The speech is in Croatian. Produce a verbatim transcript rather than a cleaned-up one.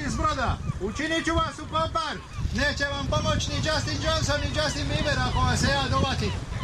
s broda. Učinit ću vas u popar. Neće vam pomoći ni Justin Johnson ni Justin Bieber ako vas se ja dovatim.